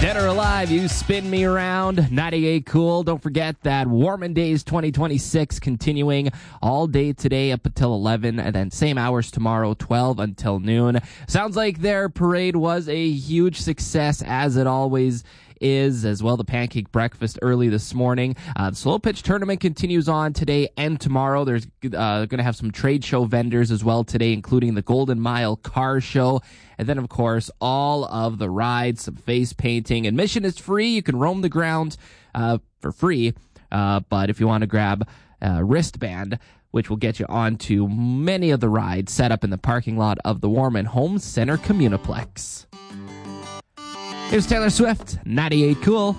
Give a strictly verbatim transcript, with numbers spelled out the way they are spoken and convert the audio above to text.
Dead or Alive, You Spin Me Around, ninety-eight Cool. Don't forget that Warmin Days twenty twenty-six continuing all day today up until eleven, and then same hours tomorrow, twelve until noon. Sounds like their parade was a huge success, as it always is. As well, the pancake breakfast early this morning. Uh, the slow pitch tournament continues on today and tomorrow. There's uh, going to have some trade show vendors as well today, including the Golden Mile Car Show. And then, of course, all of the rides, some face painting. Admission is free. You can roam the grounds uh, for free. Uh, but if you want to grab a wristband, which will get you onto many of the rides set up in the parking lot of the Warmin Home Center Communiplex. Here's Taylor Swift, ninety-eight Cool.